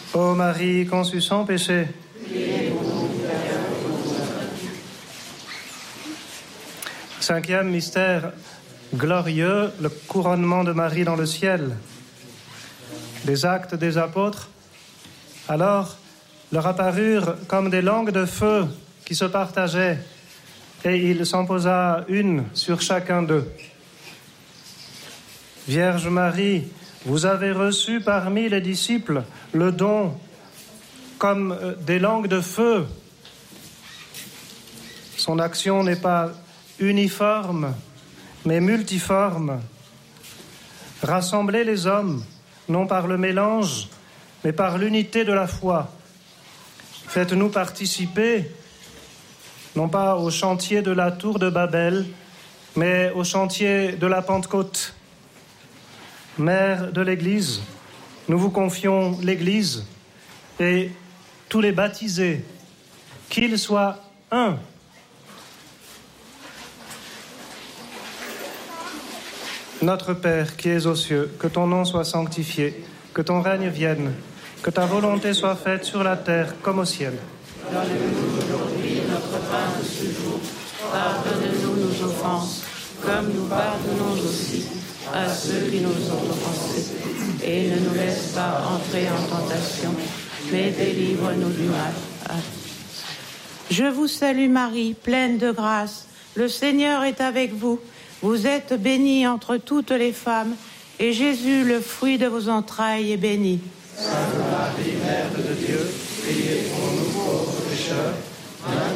Ô Marie conçue sans péché, cinquième mystère glorieux, le couronnement de Marie dans le ciel. Des Actes des Apôtres, alors leur apparurent comme des langues de feu qui se partageaient, et il s'en posa une sur chacun d'eux. Vierge Marie, vous avez reçu parmi les disciples le don comme des langues de feu. Son action n'est pas uniforme, mais multiforme. Rassembler les hommes, non par le mélange, mais par l'unité de la foi. Faites-nous participer, non pas au chantier de la tour de Babel, mais au chantier de la Pentecôte. Mère de l'Église, nous vous confions l'Église et tous les baptisés, qu'ils soient un. Notre Père qui es aux cieux, que ton nom soit sanctifié, que ton règne vienne, que ta volonté soit faite sur la terre comme au ciel. Donne-nous aujourd'hui notre pain de ce jour. Pardonne-nous nos offenses, comme nous pardonnons aussi à ceux qui nous ont offensés. Et ne nous laisse pas entrer en tentation, mais délivre-nous du mal. Amen. Je vous salue Marie, pleine de grâce. Le Seigneur est avec vous. Vous êtes bénie entre toutes les femmes, et Jésus, le fruit de vos entrailles, est béni. Sainte Marie, Mère de Dieu, priez pour nous pauvres pécheurs, maintenant